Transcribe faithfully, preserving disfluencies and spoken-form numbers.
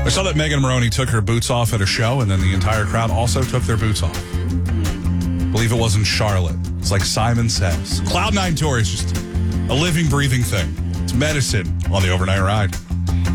I saw that Megan Maroney took her boots off at a show, and then the entire crowd also took their boots off. I believe it was in Charlotte. It's like Simon Says. Cloud nine Tour is just a living, breathing thing. It's medicine on the overnight ride.